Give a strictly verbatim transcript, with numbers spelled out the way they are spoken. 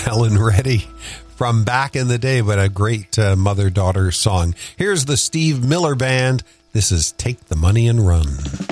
Helen Reddy from back in the day, but a great uh, mother-daughter song. Here's the Steve Miller Band. This is Take the Money and Run.